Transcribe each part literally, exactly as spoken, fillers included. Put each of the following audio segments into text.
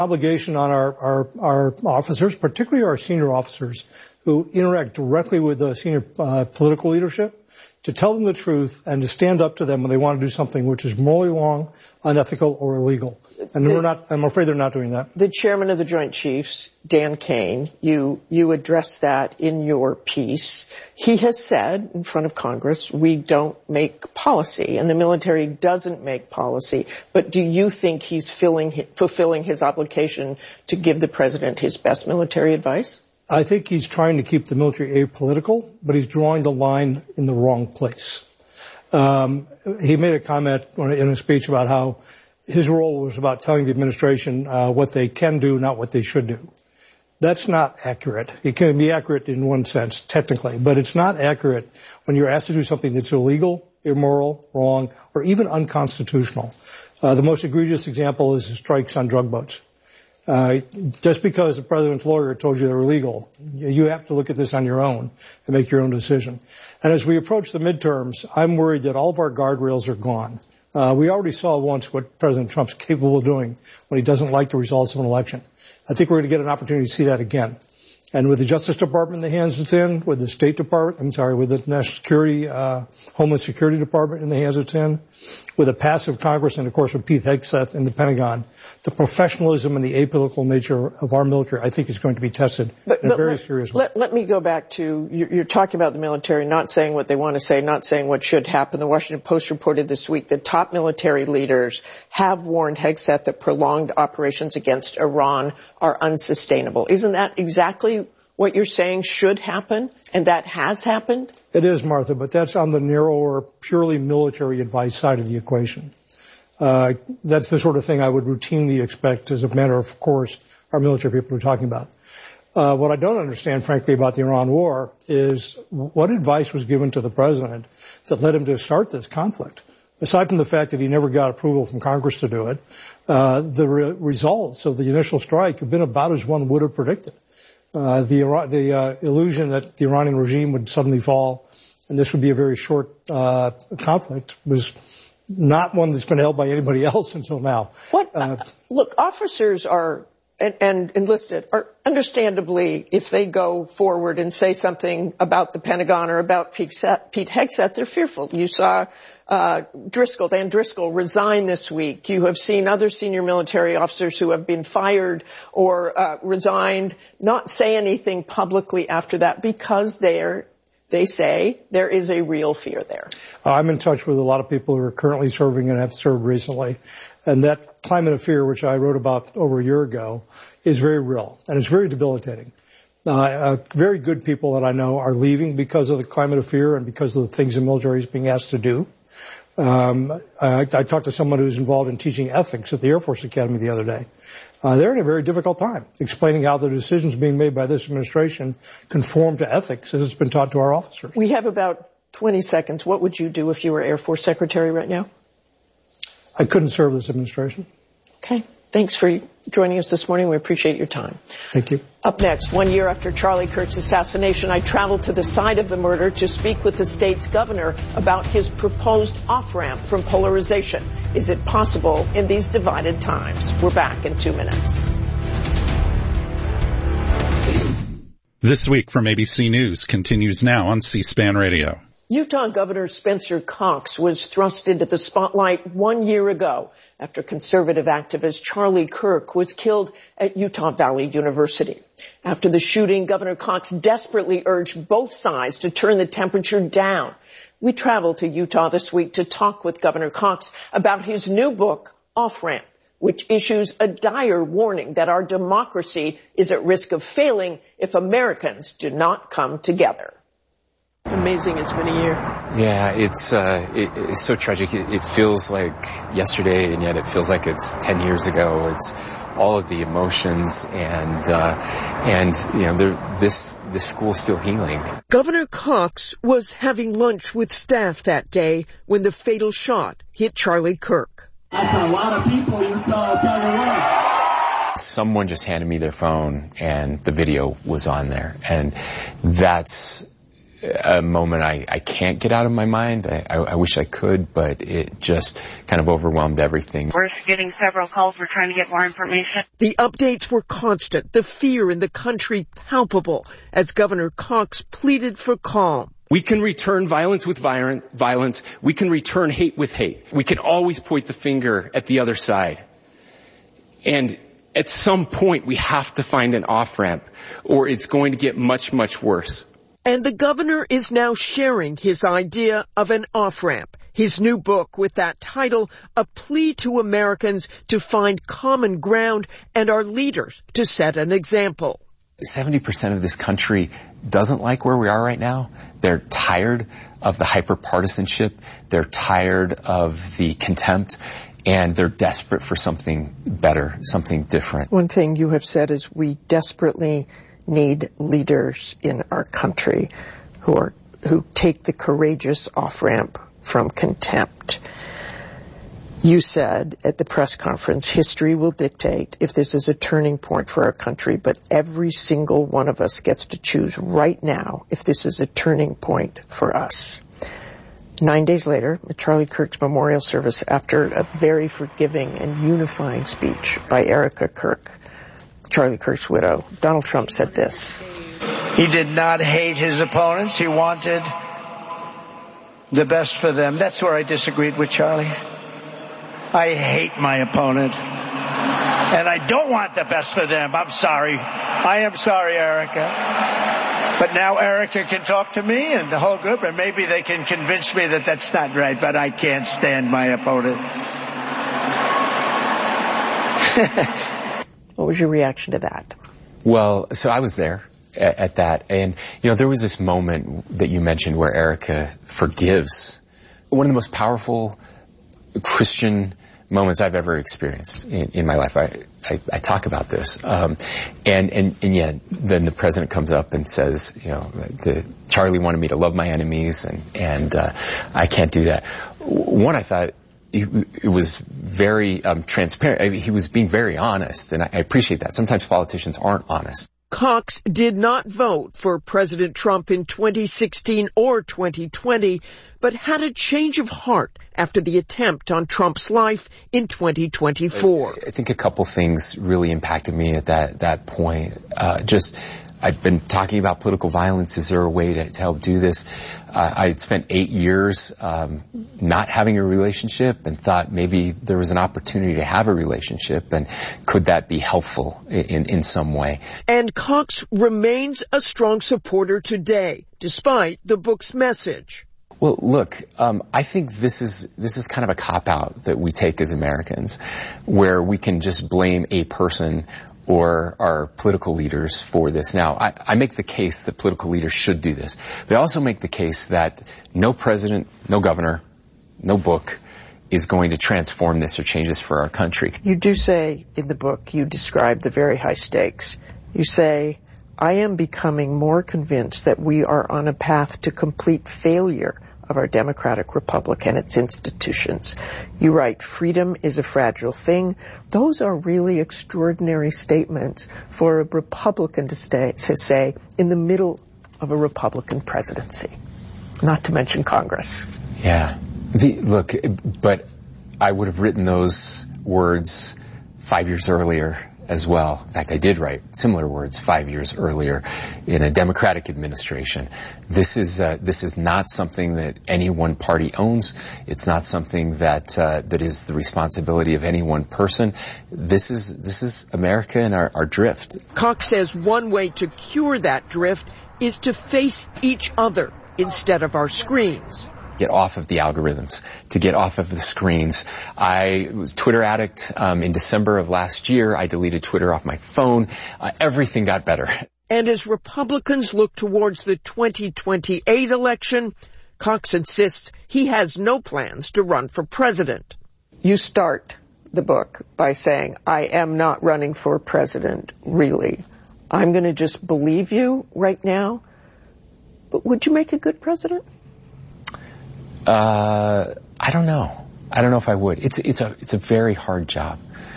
Obligation on our, our, our officers, particularly our senior officers who interact directly with the senior uh, political leadership, to tell them the truth and to stand up to them when they want to do something which is morally wrong, unethical, or illegal. And the, we're not, I'm afraid they're not doing that. The chairman of the Joint Chiefs, Dan Kane, you, you addressed that in your piece. He has said in front of Congress, we don't make policy, and the military doesn't make policy. But do you think he's filling, fulfilling his obligation to give the president his best military advice? I think he's trying to keep the military apolitical, but he's drawing the line in the wrong place. Um, he made a comment in a speech about how his role was about telling the administration uh, what they can do, not what they should do. That's not accurate. It can be accurate in one sense, technically, but it's not accurate when you're asked to do something that's illegal, immoral, wrong, or even unconstitutional. Uh, the most egregious example is the strikes on drug boats. Uh, just because the president's lawyer told you they're illegal, you have to look at this on your own and make your own decision. And as we approach the midterms, I'm worried that all of our guardrails are gone. Uh, we already saw once what President Trump's capable of doing when he doesn't like the results of an election. I think we're going to get an opportunity to see that again. And with the Justice Department in the hands it's in, with the State Department, I'm sorry, with the National Security, uh, Homeland Security Department in the hands it's in, with a passive Congress and, of course, with Pete Hegseth in the Pentagon, the professionalism and the apolitical nature of our military, I think, is going to be tested but, in but a very let, serious way. Let, let me go back to, you're, you're talking about the military not saying what they want to say, not saying what should happen. The Washington Post reported this week that top military leaders have warned Hegseth that prolonged operations against Iran are unsustainable. Isn't that exactly what you're saying should happen, and that has happened? It is, Martha, but that's on the narrower, purely military advice side of the equation. Uh, that's the sort of thing I would routinely expect as a matter of course our military people are talking about. Uh, what I don't understand, frankly, about the Iran war is what advice was given to the president that led him to start this conflict. Aside from the fact that he never got approval from Congress to do it, uh, the re- results of the initial strike have been about as one would have predicted. Uh, the, the uh, illusion that the Iranian regime would suddenly fall and this would be a very short uh, conflict was not one that's been held by anybody else until now. What? Uh, look, officers are and, and enlisted are understandably, if they go forward and say something about the Pentagon or about Pete Hegseth, they're fearful. You saw uh Driscoll, Dan Driscoll, resign this week. You have seen other senior military officers who have been fired or uh resigned not say anything publicly after that because they're They say there is a real fear there. I'm in touch with a lot of people who are currently serving and have served recently. And that climate of fear, which I wrote about over a year ago, is very real. And it's very debilitating. Uh, uh, very good people that I know are leaving because of the climate of fear and because of the things the military is being asked to do. Um, I, I talked to someone who's involved in teaching ethics at the Air Force Academy the other day. Uh, they're in a very difficult time explaining how the decisions being made by this administration conform to ethics as it's been taught to our officers. We have about twenty seconds. What would you do if you were Air Force Secretary right now? I couldn't serve this administration. Okay. Thanks for joining us this morning. We appreciate your time. Thank you. Up next, one year after Charlie Kirk's assassination, I traveled to the site of the murder to speak with the state's governor about his proposed off-ramp from polarization. Is it possible in these divided times? We're back in two minutes. This Week from A B C News continues now on C-SPAN Radio. Utah Governor Spencer Cox was thrust into the spotlight one year ago after conservative activist Charlie Kirk was killed at Utah Valley University. After the shooting, Governor Cox desperately urged both sides to turn the temperature down. We traveled to Utah this week to talk with Governor Cox about his new book, Off Ramp, which issues a dire warning that our democracy is at risk of failing if Americans do not come together. Amazing, it's been a year. Yeah, it's uh, it, it's so tragic. It, it feels like yesterday, and yet it feels like it's ten years ago. It's all of the emotions, and uh, and you know, this this school's still healing. Governor Cox was having lunch with staff that day when the fatal shot hit Charlie Kirk. That's a lot of people you saw coming up. Someone just handed me their phone, and the video was on there, and that's a moment I, I can't get out of my mind. I, I, I wish I could, but it just kind of overwhelmed everything. We're getting several calls. We're trying to get more information. The updates were constant, the fear in the country palpable, as Governor Cox pleaded for calm. We can return violence with violence. We can return hate with hate. We can always point the finger at the other side. And at some point, we have to find an off-ramp, or it's going to get much, much worse. And the governor is now sharing his idea of an off-ramp. His new book with that title, A Plea to Americans to Find Common Ground and Our Leaders to Set an Example. seventy percent of this country doesn't like where we are right now. They're tired of the hyper-partisanship. They're tired of the contempt. And they're desperate for something better, something different. One thing you have said is we desperately need leaders in our country who are who take the courageous off-ramp from contempt. You said at the press conference, history will dictate if this is a turning point for our country, but every single one of us gets to choose right now if this is a turning point for us. Nine days later, at Charlie Kirk's memorial service, after a very forgiving and unifying speech by Erica Kirk, Charlie Kirk's widow, Donald Trump said this. He did not hate his opponents. He wanted the best for them. That's where I disagreed with Charlie. I hate my opponent. And I don't want the best for them. I'm sorry. I am sorry, Erica. But now Erica can talk to me and the whole group, and maybe they can convince me that that's not right, but I can't stand my opponent. What was your reaction to that? Well, so I was there at, at that. And, you know, there was this moment that you mentioned where Erica forgives. One of the most powerful Christian moments I've ever experienced in, in my life. I, I, I talk about this. Um, and, and, and yet then the president comes up and says, you know, the, Charlie wanted me to love my enemies, and, and uh, I can't do that. One, I thought, it was very um, transparent. I mean, he was being very honest, and I appreciate that. Sometimes politicians aren't honest. Cox did not vote for President Trump in twenty sixteen or twenty twenty, but had a change of heart after the attempt on Trump's life in twenty twenty-four. I, I think a couple things really impacted me at that, that point. Uh, just, I've been talking about political violence. Is there a way to, to help do this? Uh, I spent eight years um, not having a relationship, and thought maybe there was an opportunity to have a relationship, and could that be helpful in, in some way? And Cox remains a strong supporter today, despite the book's message. Well, look, um, I think this is this is kind of a cop-out that we take as Americans, where we can just blame a person or our political leaders for this. Now, I, I make the case that political leaders should do this, but I also make the case that no president, no governor, no book is going to transform this or change this for our country. You do say in the book, you describe the very high stakes. You say, I am becoming more convinced that we are on a path to complete failure of our democratic republic and its institutions. You write, freedom is a fragile thing. Those are really extraordinary statements for a Republican to, stay, to say in the middle of a Republican presidency, not to mention Congress. Yeah. The, look, but I would have written those words five years earlier as well. In fact, I did write similar words five years earlier in a Democratic administration. This is uh, this is not something that any one party owns. It's not something that uh, that is the responsibility of any one person. This is this is America and our, our drift. Cox says one way to cure that drift is to face each other instead of our screens. Get off of the algorithms, to get off of the screens. I was Twitter addict um, in December of last year. I deleted Twitter off my phone. Uh, everything got better. And as Republicans look towards the twenty twenty-eight election, Cox insists he has no plans to run for president. You start the book by saying, I am not running for president, really. I'm going to just believe you right now. But would you make a good president? Uh, I don't know. I don't know if I would. It's it's a it's a very hard job.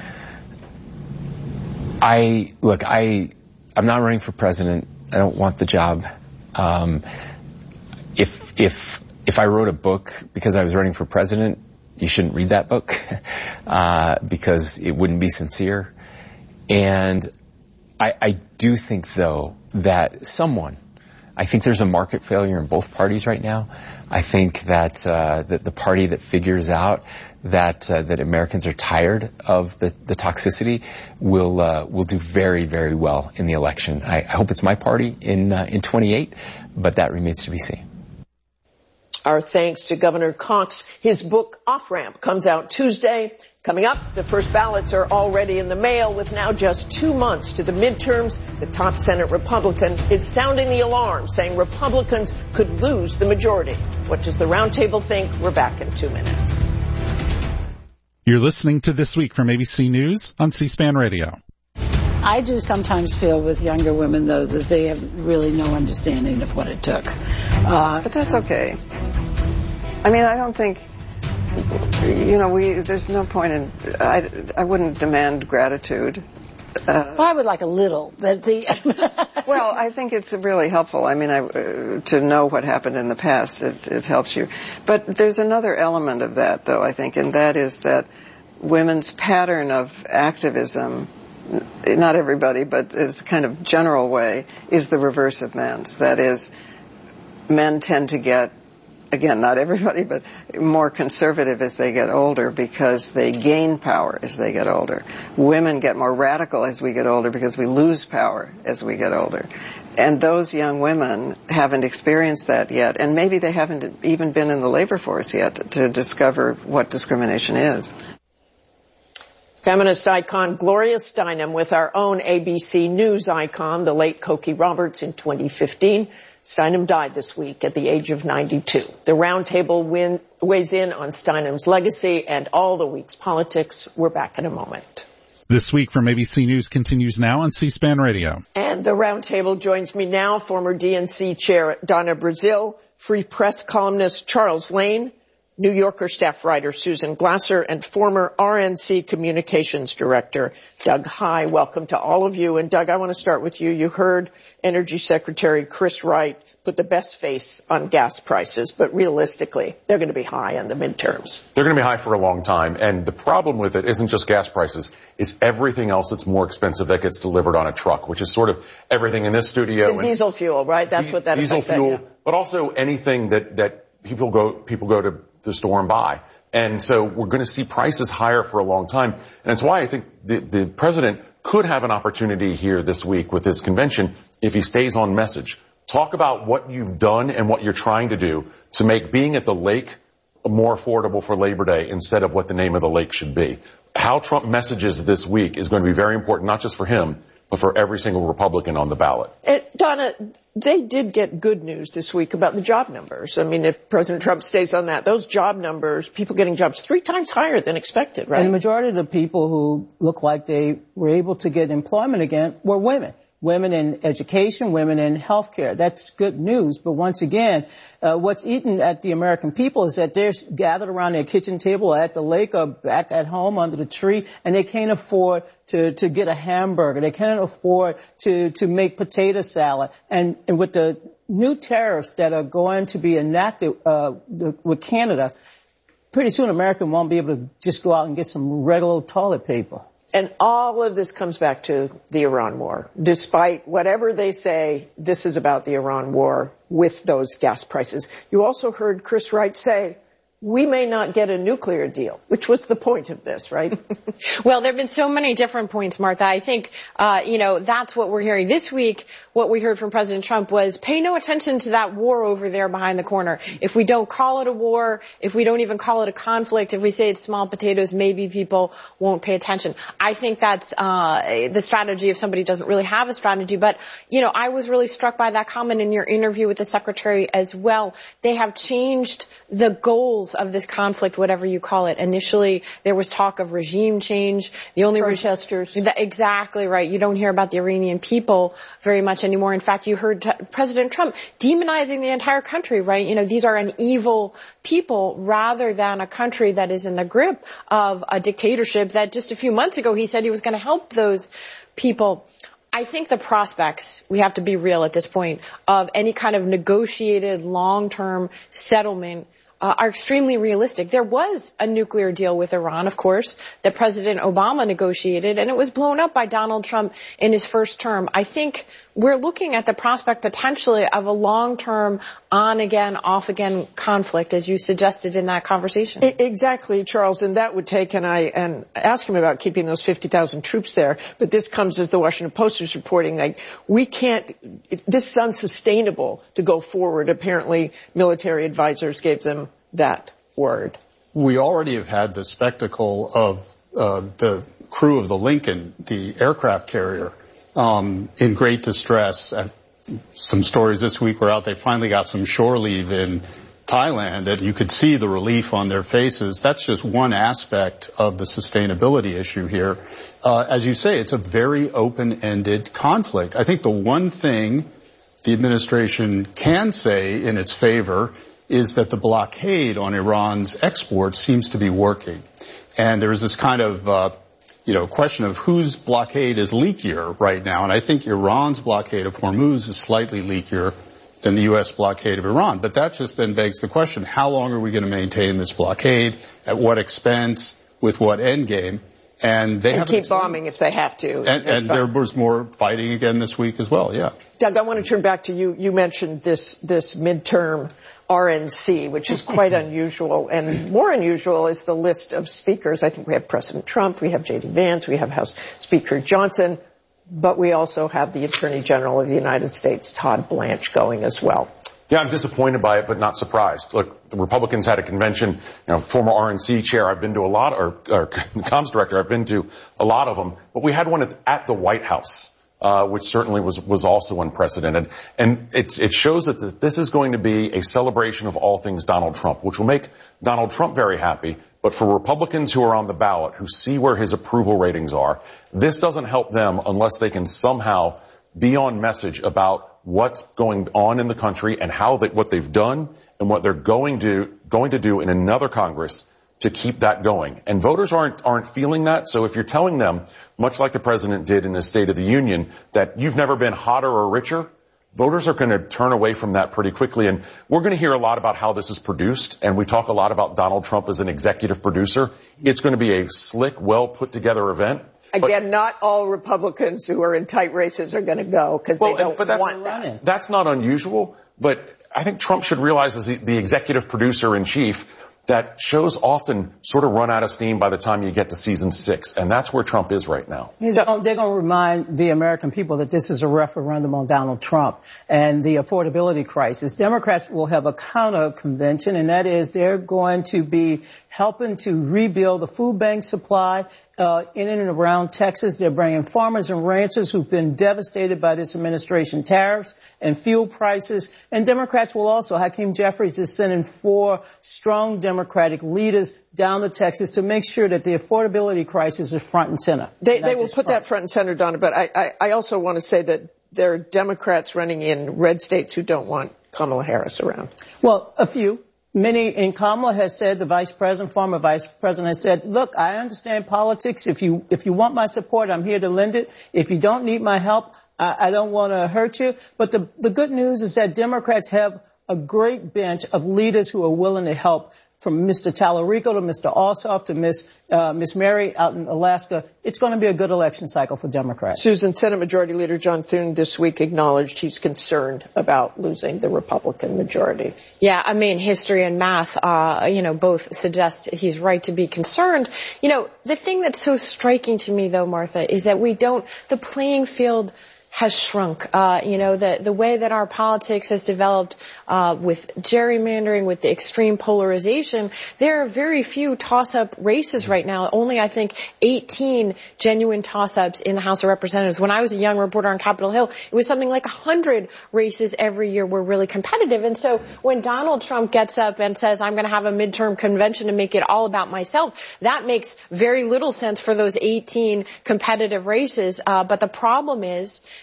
I look. I I'm not running for president. I don't want the job. Um, if, if, if I wrote a book because I was running for president, you shouldn't read that book, uh, because it wouldn't be sincere. And I, I do think, though, that someone, I think there's a market failure in both parties right now. I think that, uh, that the party that figures out that, uh, that Americans are tired of the, the toxicity will, uh, will do very, very well in the election. I, I hope it's my party in, uh, in twenty-eight, but that remains to be seen. Our thanks to Governor Cox. His book, Off Ramp, comes out Tuesday. Coming up, the first ballots are already in the mail. With now just two months to the midterms, the top Senate Republican is sounding the alarm, saying Republicans could lose the majority. What does the roundtable think? We're back in two minutes. You're listening to This Week from A B C News on C-SPAN Radio. I do sometimes feel with younger women, though, that they have really no understanding of what it took. Uh, but that's okay. I mean, I don't think... You know, we, there's no point in, I, I wouldn't demand gratitude. Uh, well, I would like a little, but the... well, I think it's really helpful. I mean, I, uh, to know what happened in the past, it, it helps you. But there's another element of that, though, I think, and that is that women's pattern of activism, not everybody, but as a kind of general way, is the reverse of men's. That is, men tend to get, again, not everybody, but more conservative as they get older because they gain power as they get older. Women get more radical as we get older because we lose power as we get older. And those young women haven't experienced that yet, and maybe they haven't even been in the labor force yet to discover what discrimination is. Feminist icon Gloria Steinem with our own A B C News icon, the late Cokie Roberts, in twenty fifteen. Steinem died this week at the age of ninety-two. The roundtable win, weighs in on Steinem's legacy and all the week's politics. We're back in a moment. This Week from A B C News continues now on C-SPAN Radio. And the roundtable joins me now, former D N C chair Donna Brazile, Free Press columnist Charles Lane, New Yorker staff writer Susan Glasser, and former R N C communications director Doug Heye. Welcome to all of you. And Doug, I want to start with you. You heard Energy Secretary Chris Wright put the best face on gas prices, but realistically, they're going to be high in the midterms. They're going to be high for a long time. And the problem with it isn't just gas prices. It's everything else that's more expensive that gets delivered on a truck, which is sort of everything in this studio. The and diesel fuel, right? That's what that Diesel affects fuel, that, yeah. But also anything that, that people go, people go to the store and buy. And so we're going to see prices higher for a long time. And it's why I think the, the president could have an opportunity here this week with this convention if he stays on message. Talk about what you've done and what you're trying to do to make being at the lake more affordable for Labor Day instead of what the name of the lake should be. How Trump messages this week is going to be very important, not just for him, but for every single Republican on the ballot. Uh, Donna, they did get good news this week about the job numbers. I mean, if President Trump stays on that, those job numbers, people getting jobs three times higher than expected, right? And the majority of the people who look like they were able to get employment again were women. Women in education, women in healthcare. That's good news. But once again, uh, what's eaten at the American people is that they're gathered around their kitchen table at the lake or back at home under the tree, and they can't afford to, to get a hamburger. They can't afford to, to make potato salad. And, and with the new tariffs that are going to be enacted, uh, the, with Canada, pretty soon America won't be able to just go out and get some regular toilet paper. And all of this comes back to the Iran war. Despite whatever they say, this is about the Iran war with those gas prices. You also heard Chris Wright say, we may not get a nuclear deal, which was the point of this, right? Well, there have been so many different points, Martha. I think, uh, you know, that's what we're hearing. This week, what we heard from President Trump was pay no attention to that war over there behind the corner. If we don't call it a war, if we don't even call it a conflict, if we say it's small potatoes, maybe people won't pay attention. I think that's uh the strategy if somebody doesn't really have a strategy. But, you know, I was really struck by that comment in your interview with the secretary as well. They have changed the goals of this conflict, whatever you call it. Initially, there was talk of regime change. The only protesters. Re- exactly right. You don't hear about the Iranian people very much anymore. In fact, you heard t- President Trump demonizing the entire country, right? You know, these are an evil people rather than a country that is in the grip of a dictatorship that just a few months ago he said he was going to help those people. I think the prospects, we have to be real at this point, of any kind of negotiated long-term settlement Uh, are extremely realistic. There was a nuclear deal with Iran, of course, that President Obama negotiated, and it was blown up by Donald Trump in his first term. I think we're looking at the prospect potentially of a long-term on-again, off-again conflict, as you suggested in that conversation. Exactly, Charles, and that would take, and I and ask him about keeping those fifty thousand troops there, but this comes as the Washington Post is reporting, like, we can't, this is unsustainable to go forward. Apparently, military advisors gave them that word. We already have had the spectacle of uh, the crew of the Lincoln, the aircraft carrier, um, in great distress. Uh, some stories this week were out. They finally got some shore leave in Thailand, and you could see the relief on their faces. That's just one aspect of the sustainability issue here. Uh, as you say, it's a very open-ended conflict. I think the one thing the administration can say in its favor is that the blockade on Iran's exports seems to be working. And there's this kind of, uh, you know, question of whose blockade is leakier right now. And I think Iran's blockade of Hormuz is slightly leakier than the U S blockade of Iran. But that just then begs the question, how long are we going to maintain this blockade? At what expense? With what end game? And they and keep bombing if they have to. And, and there was more fighting again this week as well, yeah. Doug, I want to turn back to you. You mentioned this, this midterm R N C, which is quite unusual, and more unusual is the list of speakers. I think we have President Trump, we have J D Vance, we have House Speaker Johnson, but we also have the Attorney General of the United States, Todd Blanche, going as well. Yeah, I'm disappointed by it, but not surprised. Look, the Republicans had a convention, you know, former R N C chair, I've been to a lot, or, or comms director, I've been to a lot of them, but we had one at, at the White House. Uh, which certainly was, was also unprecedented. And it, it shows that this is going to be a celebration of all things Donald Trump, which will make Donald Trump very happy. But for Republicans who are on the ballot, who see where his approval ratings are, this doesn't help them unless they can somehow be on message about what's going on in the country and how they, what they've done and what they're going to, going to do in another Congress to keep that going. And voters aren't, aren't feeling that. So if you're telling them, much like the president did in his State of the Union, that you've never been hotter or richer, voters are going to turn away from that pretty quickly. And we're going to hear a lot about how this is produced. And we talk a lot about Donald Trump as an executive producer. It's going to be a slick, well put together event. Again, but, not all Republicans who are in tight races are going to go because well, they don't but that's, want that. That's not unusual. But I think Trump should realize as the, the executive producer in chief that shows often sort of run out of steam by the time you get to season six. And that's where Trump is right now. He's, they're going to remind the American people that this is a referendum on Donald Trump and the affordability crisis. Democrats will have a counter convention, and that is they're going to be helping to rebuild the food bank supply uh, in and around Texas. They're bringing farmers and ranchers who've been devastated by this administration tariffs and fuel prices. And Democrats will also, Hakeem Jeffries is sending four strong Democratic leaders down to Texas to make sure that the affordability crisis is front and center. They, they will put front. that front and center, Donna, but I, I, I also want to say that there are Democrats running in red states who don't want Kamala Harris around. Well, a few. Many, and Kamala has said, the vice president, former vice president has said, look, I understand politics. If you, if you want my support, I'm here to lend it. If you don't need my help, I, I don't want to hurt you. But the, the good news is that Democrats have a great bench of leaders who are willing to help, from Mister Tallarico to Mister Ossoff to Miss uh, Miss Mary out in Alaska. It's going to be a good election cycle for Democrats. Susan, Senate Majority Leader John Thune this week acknowledged he's concerned about losing the Republican majority. Yeah, I mean, history and math, uh, you know, both suggest he's right to be concerned. You know, the thing that's so striking to me, though, Martha, is that we don't, the playing field has shrunk. Uh, you know, the, the way that our politics has developed, uh, with gerrymandering, with the extreme polarization, there are very few toss-up races right now. Only, I think, eighteen genuine toss-ups in the House of Representatives. When I was a young reporter on Capitol Hill, it was something like one hundred races every year were really competitive. And so when Donald Trump gets up and says, I'm going to have a midterm convention to make it all about myself, that makes very little sense for those eighteen competitive races. Uh, but the problem is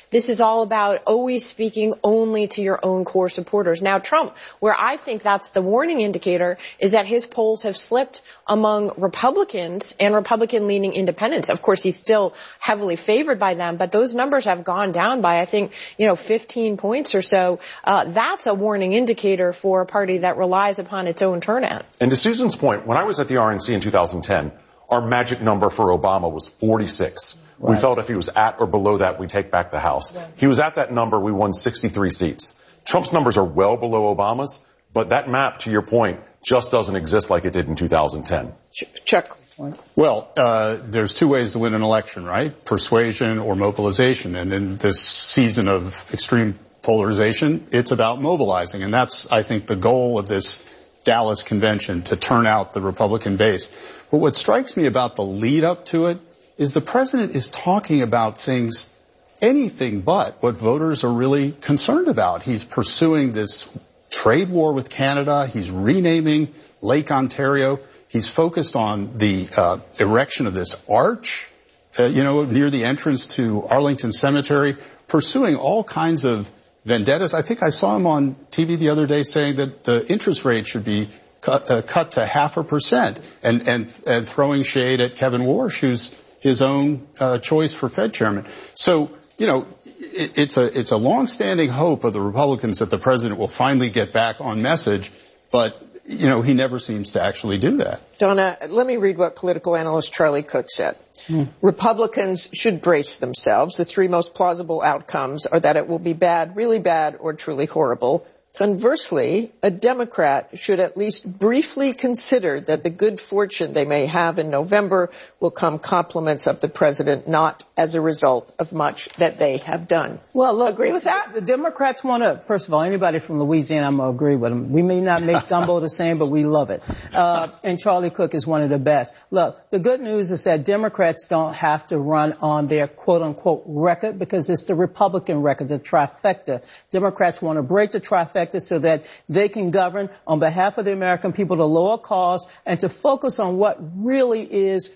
this is all about always speaking only to your own core supporters. Now, Trump, where I think that's the warning indicator, is that his polls have slipped among Republicans and Republican-leaning independents. Of course, he's still heavily favored by them, but those numbers have gone down by, I think, you know, fifteen points or so. Uh, that's a warning indicator for a party that relies upon its own turnout. And to Susan's point, when I was at the R N C in two thousand ten, our magic number for Obama was forty-six. Right. We felt if he was at or below that, we take back the House. Yeah. He was at that number, we won sixty-three seats. Trump's numbers are well below Obama's, but that map, to your point, just doesn't exist like it did in two thousand ten. Chuck. Well, uh, there's two ways to win an election, right? Persuasion or mobilization. And in this season of extreme polarization, it's about mobilizing. And that's, I think, the goal of this Dallas convention, to turn out the Republican base. But what strikes me about the lead up to it is the president is talking about things, anything but what voters are really concerned about. He's pursuing this trade war with Canada. He's renaming Lake Ontario. He's focused on the uh, erection of this arch, uh, you know, near the entrance to Arlington Cemetery, pursuing all kinds of vendettas. I think I saw him on T V the other day saying that the interest rate should be cut, uh, cut to half a percent, and, and, and throwing shade at Kevin Warsh, who's his own uh, choice for Fed chairman. So, you know, it, it's a it's a longstanding hope of the Republicans that the president will finally get back on message, but you know, he never seems to actually do that. Donna, let me read what political analyst Charlie Cook said. Mm. Republicans should brace themselves. The three most plausible outcomes are that it will be bad, really bad, or truly horrible. Conversely, a Democrat should at least briefly consider that the good fortune they may have in November will come compliments of the president, not as a result of much that they have done. Well, look, agree with that? The Democrats want to, first of all, anybody from Louisiana, I'm going to agree with them. We may not make gumbo the same, but we love it. Uh, and Charlie Cook is one of the best. Look, the good news is that Democrats don't have to run on their quote-unquote record, because it's the Republican record, the trifecta. Democrats want to break the trifecta so that they can govern on behalf of the American people to lower costs and to focus on what really is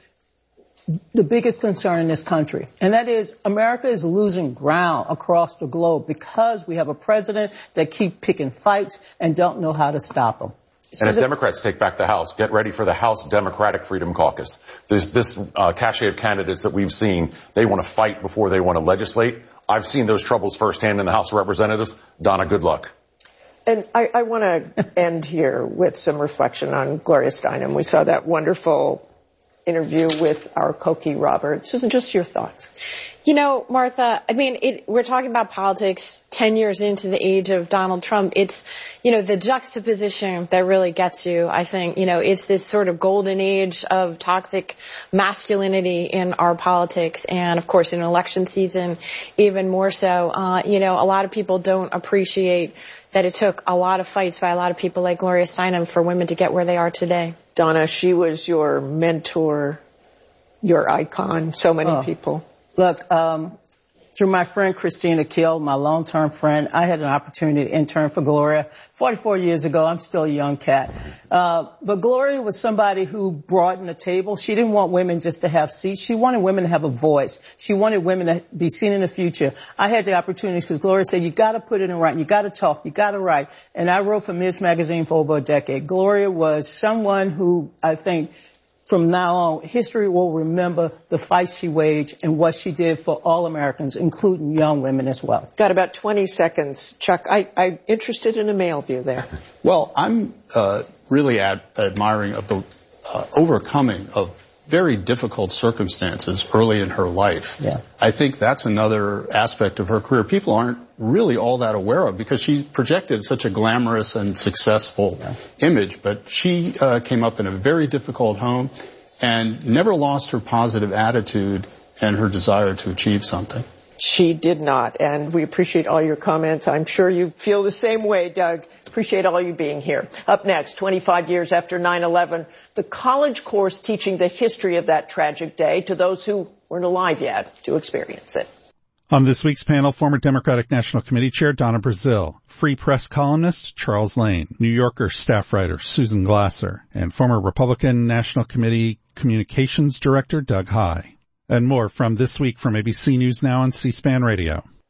the biggest concern in this country. And that is America is losing ground across the globe because we have a president that keep picking fights and don't know how to stop them. And if Democrats take back the House, get ready for the House Democratic Freedom Caucus. There's this uh, cachet of candidates that we've seen. They want to fight before they want to legislate. I've seen those troubles firsthand in the House of Representatives. Donna, good luck. And I, I want to end here with some reflection on Gloria Steinem. We saw that wonderful interview with our Cokie Roberts. Susan, just your thoughts. You know, Martha, I mean, it, we're talking about politics ten years into the age of Donald Trump. It's, you know, the juxtaposition that really gets you, I think. You know, it's this sort of golden age of toxic masculinity in our politics. And, of course, in election season, even more so. Uh, you know, a lot of people don't appreciate that it took a lot of fights by a lot of people like Gloria Steinem for women to get where they are today. Donna, she was your mentor, your icon, so many oh. people. Look, um, through my friend Christina Kiel, my long-term friend, I had an opportunity to intern for Gloria forty-four years ago. I'm still a young cat. Uh, but Gloria was somebody who broadened the table. She didn't want women just to have seats. She wanted women to have a voice. She wanted women to be seen in the future. I had the opportunities because Gloria said, you got to put it in writing. You got to talk. You got to write. And I wrote for Ms. Magazine for over a decade. Gloria was someone who I think from now on, history will remember the fight she waged and what she did for all Americans, including young women as well. Got about twenty seconds. Chuck, I, I'm interested in a male view there. Well, I'm uh, really ad- admiring of the uh, overcoming of very difficult circumstances early in her life. Yeah. I think that's another aspect of her career people aren't really all that aware of, because she projected such a glamorous and successful yeah. image, but she uh, came up in a very difficult home and never lost her positive attitude and her desire to achieve something. She did not, and we appreciate all your comments. I'm sure you feel the same way, Doug. Appreciate all you being here. Up next, twenty-five years after nine eleven, the college course teaching the history of that tragic day to those who weren't alive yet to experience it. On this week's panel, former Democratic National Committee Chair Donna Brazile, Free Press columnist Charles Lane, New Yorker staff writer Susan Glasser, and former Republican National Committee Communications Director Doug Heye. And more from This Week from A B C News Now on C-SPAN Radio.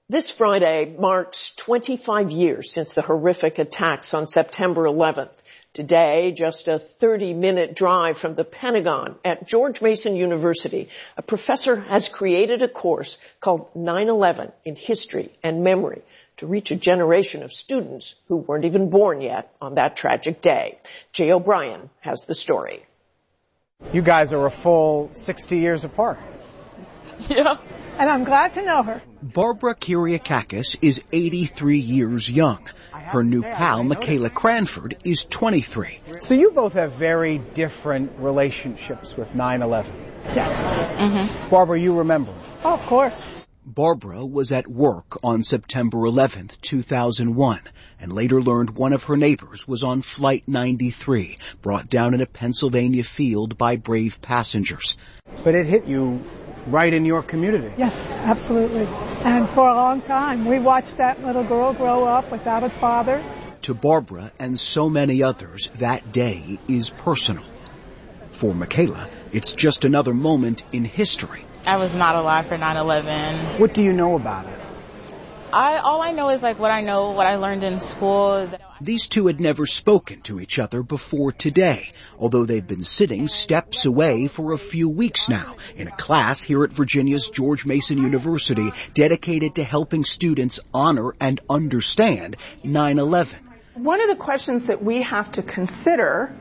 This Friday marks twenty-five years since the horrific attacks on September eleventh. Today, just a thirty-minute drive from the Pentagon at George Mason University, a professor has created a course called nine eleven in History and Memory to reach a generation of students who weren't even born yet on that tragic day. Jay O'Brien has the story. You guys are a full sixty years apart. Yeah. And I'm glad to know her. Barbara Kyriakakis is eighty-three years young. Her new pal, Michaela Cranford, is twenty-three. So you both have very different relationships with nine eleven. Yes. Mm-hmm. Barbara, you remember? Oh, of course. Barbara was at work on September eleventh, two thousand one, and later learned one of her neighbors was on Flight ninety-three, brought down in a Pennsylvania field by brave passengers. But it hit you right in your community. Yes, absolutely. And for a long time, we watched that little girl grow up without a father. To Barbara and so many others, that day is personal. For Michaela, it's just another moment in history. I was not alive for nine eleven. What do you know about it? I all I know is like what I know, what I learned in school. These two had never spoken to each other before today, although they've been sitting steps away for a few weeks now in a class here at Virginia's George Mason University dedicated to helping students honor and understand nine eleven. One of the questions that we have to consider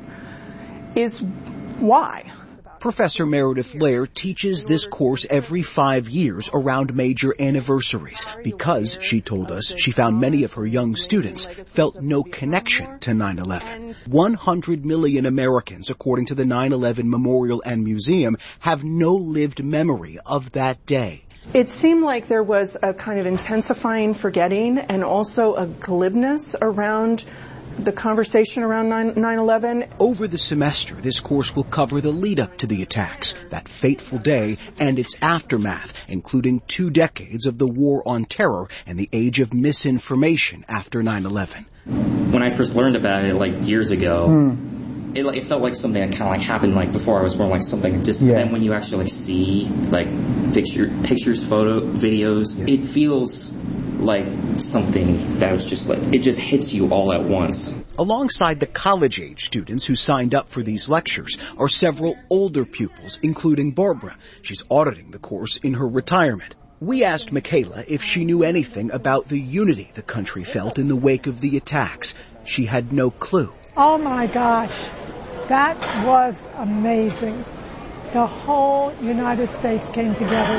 is why? Professor Meredith Lair teaches this course every five years around major anniversaries because, she told us, she found many of her young students felt no connection to nine eleven. one hundred million Americans, according to the nine eleven Memorial and Museum, have no lived memory of that day. It seemed like there was a kind of intensifying forgetting and also a glibness around the conversation around nine eleven. Over the semester, this course will cover the lead up to the attacks, that fateful day, and its aftermath, including two decades of the war on terror and the age of misinformation after nine eleven. When I first learned about it, like years ago, mm. it, it felt like something that kind of like happened like before I was born, like something distant. Yeah. Then when you actually like see like picture, pictures, photo, videos, yeah. It feels like something that was just like, it just hits you all at once. Alongside the college-age students who signed up for these lectures are several older pupils, including Barbara. She's auditing the course in her retirement. We asked Michaela if she knew anything about the unity the country felt in the wake of the attacks. She had no clue. Oh my gosh, that was amazing. The whole United States came together.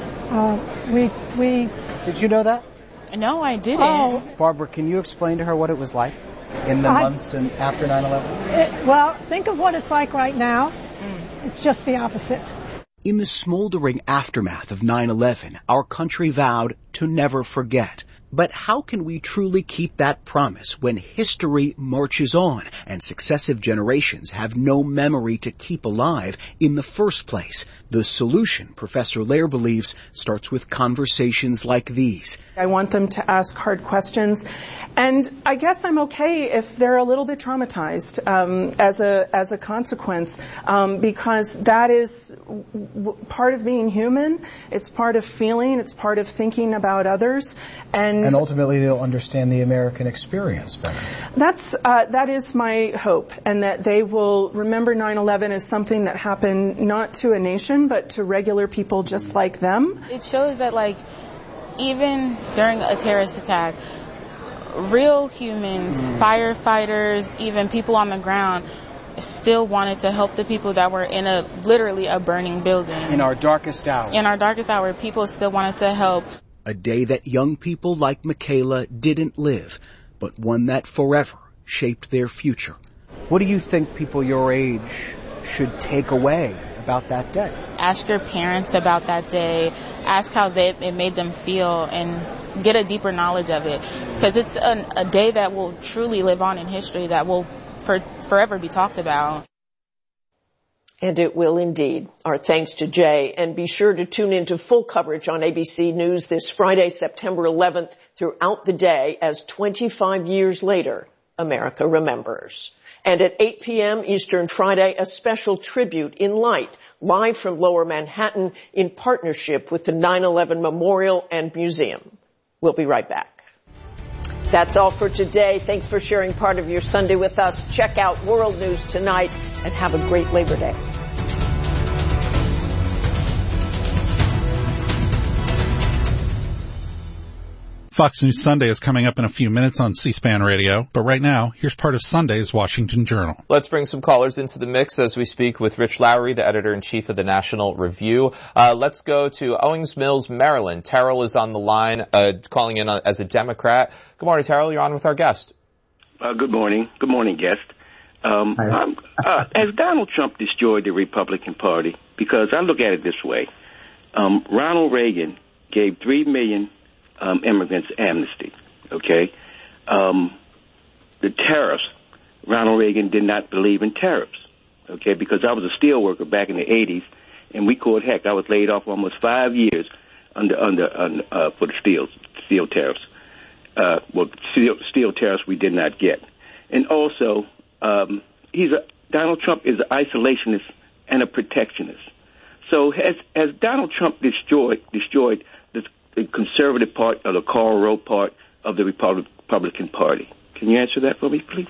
Uh, we, we. Did you know that? No, I didn't. Oh. Barbara, can you explain to her what it was like in the I, months and after nine eleven? Well, think of what it's like right now. Mm. It's just the opposite. In the smoldering aftermath of nine eleven, our country vowed to never forget. But how can we truly keep that promise when history marches on and successive generations have no memory to keep alive in the first place? The solution, Professor Lair believes, starts with conversations like these. I want them to ask hard questions. And I guess I'm okay if they're a little bit traumatized um, as a as a consequence, um, because that is w- part of being human. It's part of feeling. It's part of thinking about others. And, and ultimately, they'll understand the American experience better. That's uh, that is my hope, and that they will remember nine eleven as something that happened not to a nation, but to regular people just like them. It shows that, like, even during a terrorist attack, real humans, mm. firefighters, even people on the ground still wanted to help the people that were in a literally a burning building. In our darkest hour. In our darkest hour, people still wanted to help. A day that young people like Michaela didn't live, but one that forever shaped their future. What do you think people your age should take away about that day? Ask your parents about that day. Ask how they, it made them feel, and get a deeper knowledge of it, because it's an, a day that will truly live on in history, that will for, forever be talked about. And it will indeed. Our thanks to Jay, and be sure to tune into full coverage on A B C News this Friday, September eleventh, throughout the day as twenty-five years later, America remembers. And at eight p.m. Eastern Friday, a special tribute in light, live from Lower Manhattan in partnership with the nine eleven Memorial and Museum. We'll be right back. That's all for today. Thanks for sharing part of your Sunday with us. Check out World News Tonight and have a great Labor Day. Fox News Sunday is coming up in a few minutes on C-SPAN Radio, but right now, here's part of Sunday's Washington Journal. Let's bring some callers into the mix as we speak with Rich Lowry, the editor-in-chief of the National Review. Uh, let's go to Owings Mills, Maryland. Terrell is on the line, uh, calling in as a Democrat. Good morning, Terrell. You're on with our guest. Uh, good morning. Good morning, guest. Um, um, uh, has Donald Trump destroyed the Republican Party? Because I look at it this way. Um, Ronald Reagan gave three million Um, immigrants amnesty, okay? Um, the tariffs, Ronald Reagan did not believe in tariffs, okay, because I was a steel worker back in the eighties, and we called heck. I was laid off almost five years under under, under uh, for the steel steel tariffs. Uh, well, steel, steel tariffs we did not get, and also um, he's a Donald Trump is an isolationist and a protectionist. So has has Donald Trump destroyed destroyed the the conservative part or the Karl Rove part of the Republican Party? Can you answer that for me, please?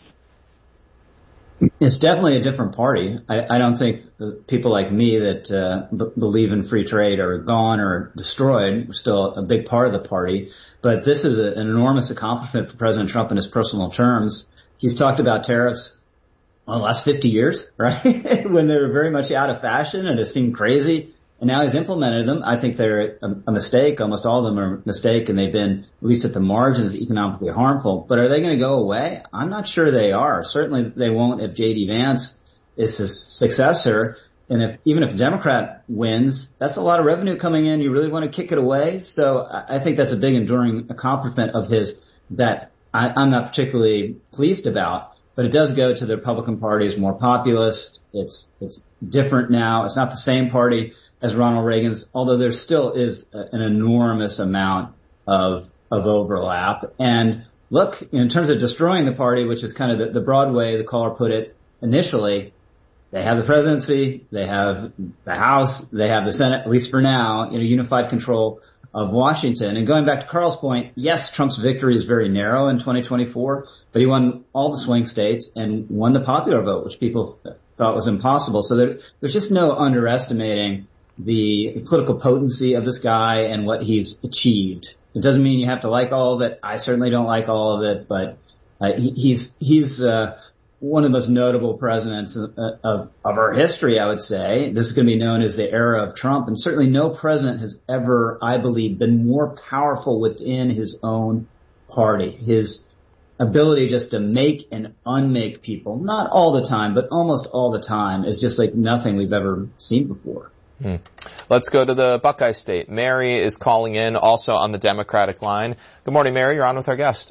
It's definitely a different party. I, I don't think people like me that uh, b- believe in free trade are gone or destroyed. We're still a big part of the party. But this is a, an enormous accomplishment for President Trump in his personal terms. He's talked about tariffs well, the last fifty years, right? When they were very much out of fashion and it seemed crazy. And now he's implemented them. I think they're a, a mistake. Almost all of them are a mistake, and they've been, at least at the margins, economically harmful. But are they going to go away? I'm not sure they are. Certainly they won't if J D. Vance is his successor. And if even if a Democrat wins, that's a lot of revenue coming in. You really want to kick it away? So I think that's a big enduring accomplishment of his that I, I'm not particularly pleased about. But it does go to the Republican Party as more populist. It's it's different now. It's not the same party as Ronald Reagan's, although there still is an enormous amount of of overlap. And look, in terms of destroying the party, which is kind of the, the broad way the caller put it initially, they have the presidency, they have the House, they have the Senate, at least for now, you know, unified control of Washington. And going back to Carl's point, yes, Trump's victory is very narrow in twenty twenty-four, but he won all the swing states and won the popular vote, which people thought was impossible. So there, there's just no underestimating the political potency of this guy and what he's achieved. It doesn't mean you have to like all of it. I certainly don't like all of it, but uh, he, he's he's uh, one of the most notable presidents of, of of our history, I would say. This is going to be known as the era of Trump, and certainly no president has ever, I believe, been more powerful within his own party. His ability just to make and unmake people, not all the time, but almost all the time, is just like nothing we've ever seen before. Hmm. Let's go to the Buckeye State. Mary is calling in, also on the Democratic line. Good morning, Mary. You're on with our guest.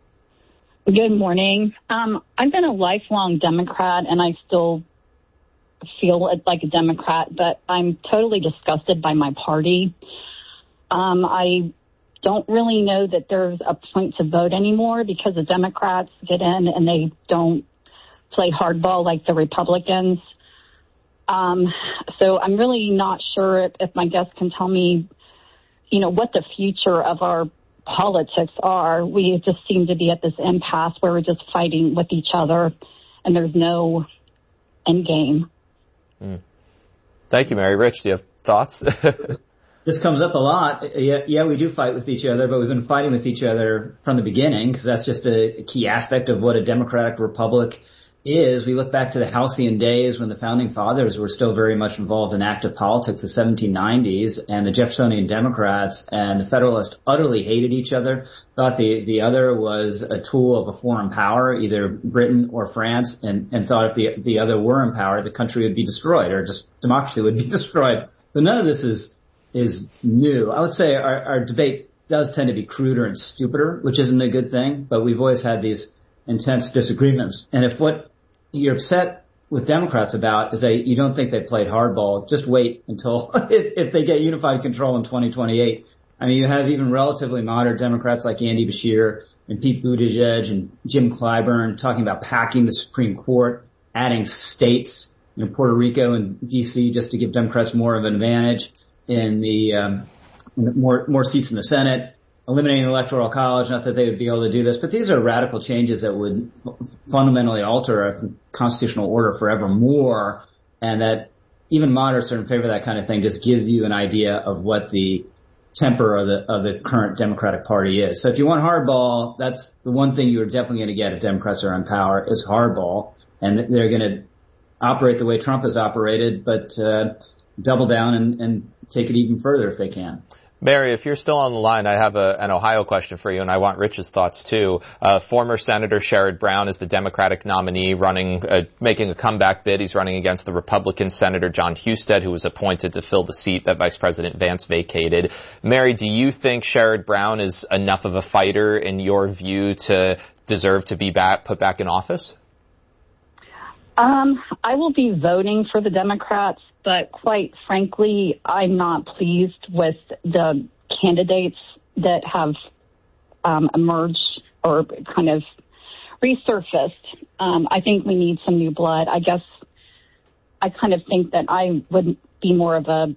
Good morning. Um, I've been a lifelong Democrat, and I still feel like a Democrat, but I'm totally disgusted by my party. Um, I don't really know that there's a point to vote anymore because the Democrats get in and they don't play hardball like the Republicans. Um, so I'm really not sure if, if my guest can tell me, you know, what the future of our politics are. We just seem to be at this impasse where we're just fighting with each other and there's no end game. Mm. Thank you, Mary. Rich, do you have thoughts? This comes up a lot. Yeah, yeah, we do fight with each other, but we've been fighting with each other from the beginning because that's just a key aspect of what a democratic republic is. We look back to the halcyon days when the founding fathers were still very much involved in active politics, the seventeen nineties, and the Jeffersonian Democrats and the Federalists utterly hated each other, thought the, the other was a tool of a foreign power, either Britain or France, and, and thought if the, the other were in power, the country would be destroyed, or just democracy would be destroyed. But none of this is, is new. I would say our, our debate does tend to be cruder and stupider, which isn't a good thing, but we've always had these intense disagreements. And if what you're upset with Democrats about is that you don't think they played hardball, just wait until if, if they get unified control in twenty twenty-eight. I mean, you have even relatively moderate Democrats like Andy Beshear and Pete Buttigieg and Jim Clyburn talking about packing the Supreme Court, adding states, you know, Puerto Rico and D C just to give Democrats more of an advantage in the, um, in the more, more seats in the Senate. eliminating the Electoral College, not that they would be able to do this, but these are radical changes that would f- fundamentally alter our constitutional order forevermore, and that even moderates are in favor of that kind of thing. Just gives you an idea of what the temper of the of the current Democratic Party is. So if you want hardball, that's the one thing you're definitely going to get if Democrats are in power is hardball, and they're going to operate the way Trump has operated, but uh, double down and, and take it even further if they can. Mary, if you're still on the line, I have a, an Ohio question for you, and I want Rich's thoughts too. Uh, former Senator Sherrod Brown is the Democratic nominee, running, uh, making a comeback bid. He's running against the Republican Senator Jon Husted, who was appointed to fill the seat that Vice President Vance vacated. Mary, do you think Sherrod Brown is enough of a fighter, in your view, to deserve to be back, put back in office? Um, I will be voting for the Democrats, but quite frankly, I'm not pleased with the candidates that have um, emerged or kind of resurfaced. Um, I think we need some new blood. I guess I kind of think that I would be more of a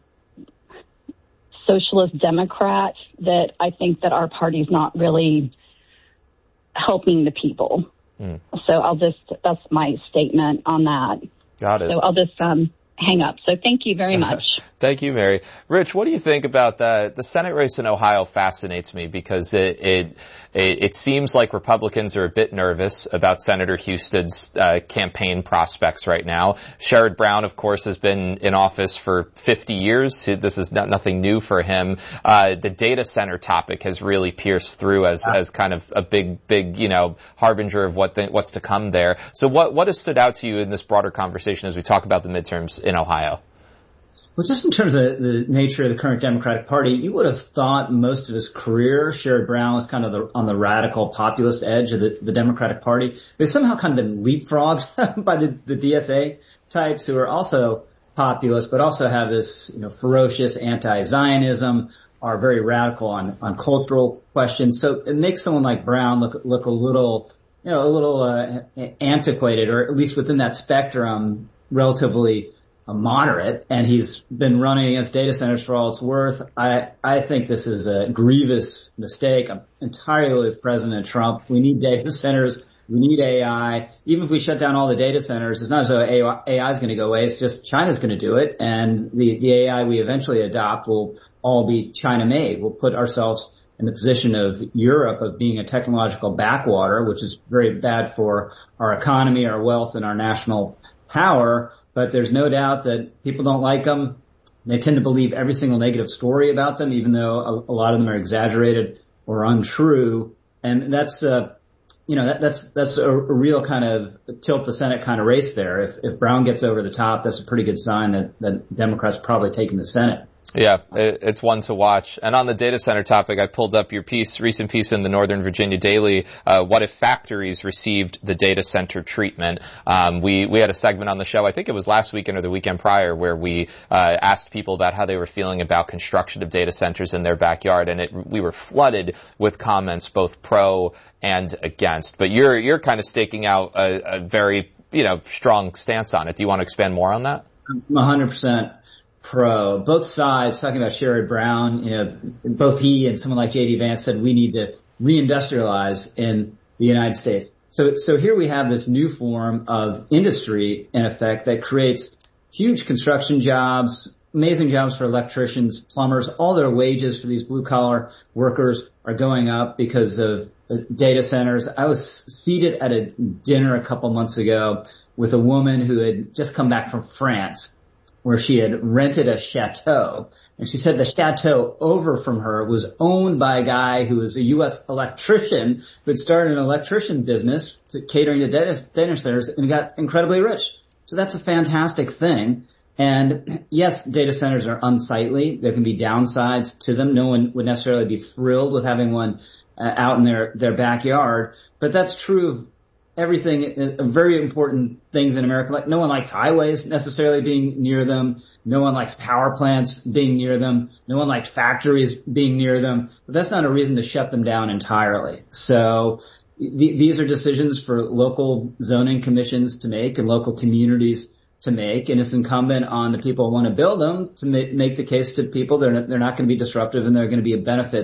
socialist Democrat, that I think that our party's not really helping the people. Mm. So I'll just, that's my statement on that. Got it. So I'll just um, hang up. So thank you very much. Thank you, Mary. Rich, what do you think about that? The Senate race in Ohio fascinates me because it, it, it seems like Republicans are a bit nervous about Senator Husted's uh, campaign prospects right now. Sherrod Brown, of course, has been in office for fifty years. This is not, nothing new for him. Uh, the data center topic has really pierced through as, as kind of a big, big, you know, harbinger of what the, what's to come there. So what, what has stood out to you in this broader conversation as we talk about the midterms in Ohio? Well, just in terms of the nature of the current Democratic Party, you would have thought most of his career, Sherrod Brown was kind of the, on the radical populist edge of the, the Democratic Party. They've somehow kind of been leapfrogged by the, the D S A types who are also populist, but also have this, you know, ferocious anti-Zionism, are very radical on, on cultural questions. So it makes someone like Brown look, look a little, you know, a little, uh, antiquated, or at least within that spectrum, relatively a moderate, and he's been running against data centers for all it's worth. I, I think this is a grievous mistake. I'm entirely with President Trump. We need data centers. We need A I. Even if we shut down all the data centers, it's not as though A I is going to go away. It's just China's going to do it, and the, the A I we eventually adopt will all be China-made. We'll put ourselves in the position of Europe of being a technological backwater, which is very bad for our economy, our wealth, and our national power. But there's no doubt that people don't like them. They tend to believe every single negative story about them, even though a, a lot of them are exaggerated or untrue. And that's, uh, you know, that, that's, that's a, a real kind of tilt the Senate kind of race there. If, if Brown gets over the top, that's a pretty good sign that, that Democrats probably taking the Senate. Yeah, it's one to watch. And on the data center topic, I pulled up your piece, recent piece in the Northern Virginia Daily. Uh, what if factories received the data center treatment? Um, we, we had a segment on the show, I think it was last weekend or the weekend prior, where we, uh, asked people about how they were feeling about construction of data centers in their backyard. And it, we were flooded with comments, both pro and against. But you're, you're kind of staking out a, a very, you know, strong stance on it. Do you want to expand more on that? one hundred percent. Pro. Both sides, talking about Sherrod Brown, you know, both he and someone like J D Vance said we need to reindustrialize in the United States. So, so here we have this new form of industry, in effect, that creates huge construction jobs, amazing jobs for electricians, plumbers. All their wages for these blue collar workers are going up because of data centers. I was seated at a dinner a couple months ago with a woman who had just come back from France, where she had rented a chateau. And she said the chateau over from her was owned by a guy who was a U S electrician who had started an electrician business to catering to data, data centers and got incredibly rich. So that's a fantastic thing. And yes, data centers are unsightly. There can be downsides to them. No one would necessarily be thrilled with having one uh, out in their, their backyard. But that's true of everything, uh, very important things in America. Like no one likes highways necessarily being near them. No one likes power plants being near them. No one likes factories being near them. But that's not a reason to shut them down entirely. So th- these are decisions for local zoning commissions to make and local communities to make. And it's incumbent on the people who want to build them to make, make the case to people they're not, they're not going to be disruptive and they're going to be a benefit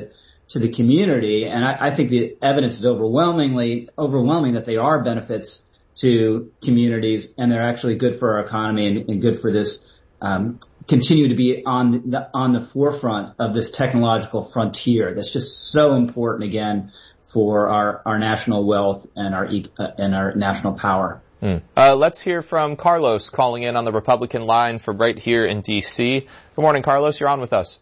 to the community. And I, I think the evidence is overwhelmingly overwhelming that they are benefits to communities, and they're actually good for our economy and, and good for this, um, continue to be on the, on the forefront of this technological frontier. That's just so important, again, for our, our national wealth and our, uh, and our national power. Mm. Uh, let's hear from Carlos calling in on the Republican line from right here in D C. Good morning, Carlos. You're on with us.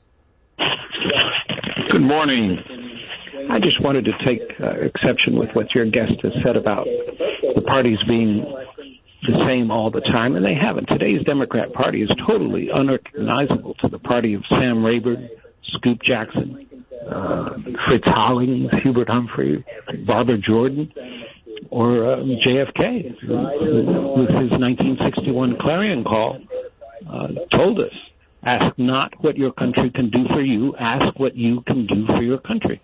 Good morning. I just wanted to take uh, exception with what your guest has said about the parties being the same all the time, and they haven't. Today's Democrat Party is totally unrecognizable to the party of Sam Rayburn, Scoop Jackson, uh, Fritz Hollings, Hubert Humphrey, Barbara Jordan, or uh, J F K, who, with his nineteen sixty-one clarion call, uh, told us, ask not what your country can do for you, ask what you can do for your country.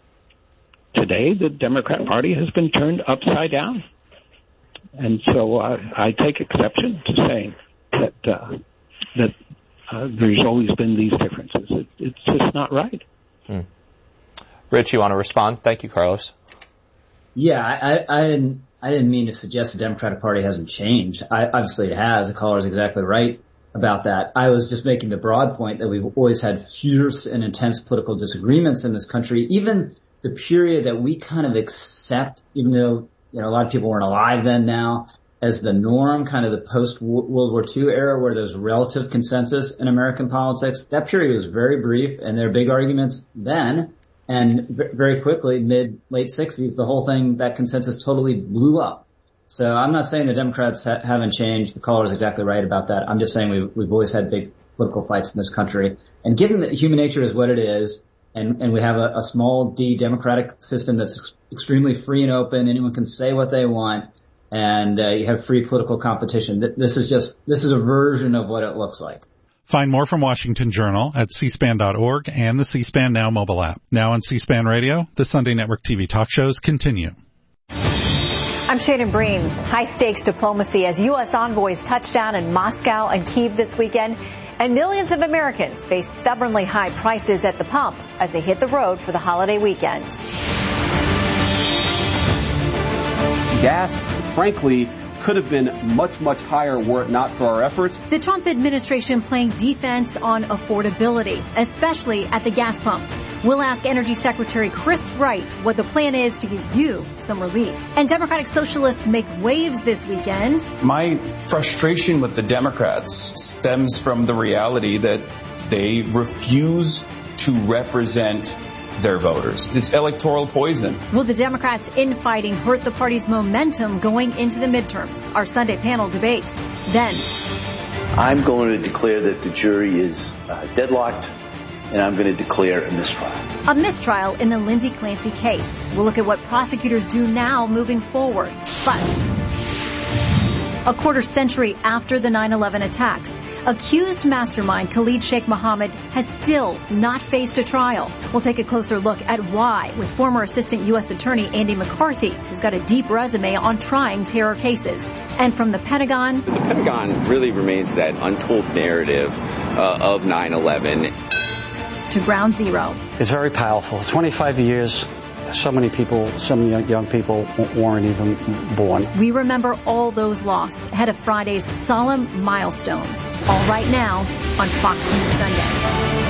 Today, the Democrat Party has been turned upside down. And so uh, I take exception to saying that uh, that uh, there's always been these differences. It, it's just not right. Hmm. Rich, you want to respond? Thank you, Carlos. Yeah, I, I didn't I didn't mean to suggest the Democratic Party hasn't changed. I, obviously it has. The caller is exactly right about that. I was just making the broad point that we've always had fierce and intense political disagreements in this country. Even the period that we kind of accept, even though, you know, a lot of people weren't alive then now, as the norm, kind of the post-World War Two era where there's relative consensus in American politics, that period was very brief, and there were big arguments then. And very quickly, mid, late sixties, the whole thing, that consensus totally blew up. So I'm not saying the Democrats ha- haven't changed. The caller is exactly right about that. I'm just saying we've, we've always had big political fights in this country. And given that human nature is what it is, and, and we have a, a small D democratic system that's ex- extremely free and open, anyone can say what they want, and uh, you have free political competition. This is just, this is a version of what it looks like. Find more from Washington Journal at c span dot org and the C-SPAN Now mobile app. Now on C-SPAN Radio, the Sunday Network T V talk shows continue. I'm Shannon Breen. High-stakes diplomacy as U S envoys touch down in Moscow and Kyiv this weekend, and millions of Americans face stubbornly high prices at the pump as they hit the road for the holiday weekend. Gas, frankly, could have been much, much higher were it not for our efforts. The Trump administration playing defense on affordability, especially at the gas pump. We'll ask Energy Secretary Chris Wright what the plan is to give you some relief. And Democratic Socialists make waves this weekend. My frustration with the Democrats stems from the reality that they refuse to represent their voters. It's electoral poison. Will the Democrats' infighting hurt the party's momentum going into the midterms? Our Sunday panel debates. Then, I'm going to declare that the jury is uh, deadlocked, and I'm going to declare a mistrial. A mistrial in the Lindsay Clancy case. We'll look at what prosecutors do now moving forward. Plus, a quarter century after the nine eleven attacks, accused mastermind Khalid Sheikh Mohammed has still not faced a trial. We'll take a closer look at why with former Assistant U S Attorney Andy McCarthy, who's got a deep resume on trying terror cases. And from the Pentagon, the Pentagon really remains that untold narrative uh, of nine eleven. To Ground Zero. It's very powerful. twenty-five years. So many people, so many young, young people weren't even born. We remember all those lost ahead of Friday's solemn milestone. All right now on Fox News Sunday.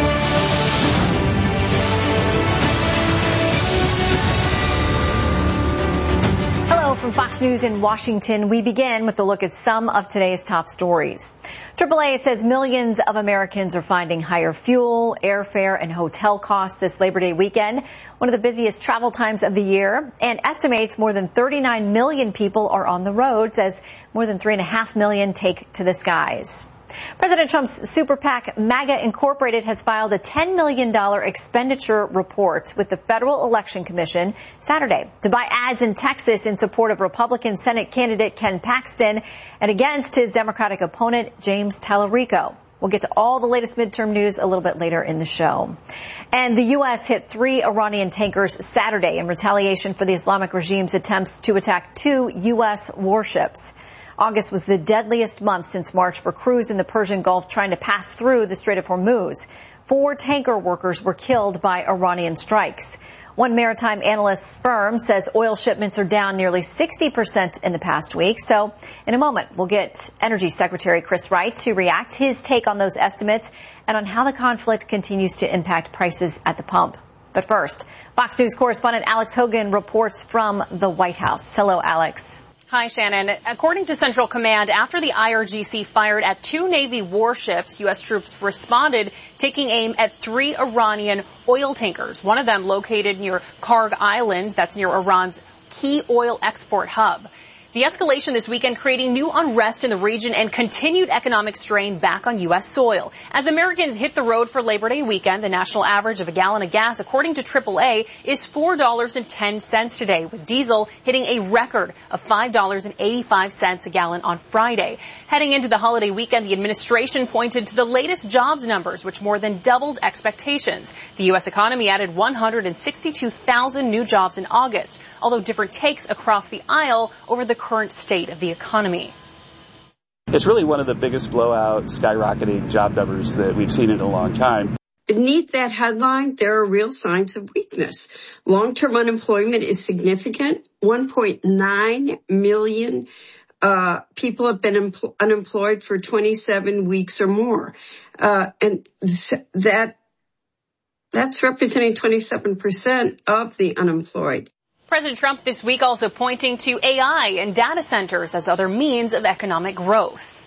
Hello from Fox News in Washington. We begin with a look at some of today's top stories. triple A says millions of Americans are finding higher fuel, airfare, and hotel costs this Labor Day weekend, one of the busiest travel times of the year, and estimates more than thirty-nine million people are on the roads as more than three and a half million take to the skies. President Trump's super PAC MAGA Incorporated has filed a ten million dollars expenditure report with the Federal Election Commission Saturday to buy ads in Texas in support of Republican Senate candidate Ken Paxton and against his Democratic opponent James Tallarico. We'll get to all the latest midterm news a little bit later in the show. And the U S hit three Iranian tankers Saturday in retaliation for the Islamic regime's attempts to attack two U S warships. August was the deadliest month since March for crews in the Persian Gulf trying to pass through the Strait of Hormuz. Four tanker workers were killed by Iranian strikes. One maritime analyst firm says oil shipments are down nearly sixty percent in the past week. So in a moment, we'll get Energy Secretary Chris Wright to react, his take on those estimates and on how the conflict continues to impact prices at the pump. But first, Fox News correspondent Alex Hogan reports from the White House. Hello, Alex. Hi, Shannon. According to Central Command, after the I R G C fired at two Navy warships, U S troops responded, taking aim at three Iranian oil tankers, one of them located near Karg Island, that's near Iran's key oil export hub. The escalation this weekend creating new unrest in the region and continued economic strain back on U S soil. As Americans hit the road for Labor Day weekend, the national average of a gallon of gas, according to triple A, is four dollars and ten cents today, with diesel hitting a record of five dollars and eighty-five cents a gallon on Friday. Heading into the holiday weekend, the administration pointed to the latest jobs numbers, which more than doubled expectations. The U S economy added one hundred sixty-two thousand new jobs in August, although different takes across the aisle over the current state of the economy. It's really one of the biggest blowout, skyrocketing job numbers that we've seen in a long time. Beneath that headline, there are real signs of weakness. Long-term unemployment is significant. one point nine million uh, people have been empl- unemployed for twenty-seven weeks or more. Uh, and that that's representing twenty-seven percent of the unemployed. President Trump this week also pointing to A I and data centers as other means of economic growth.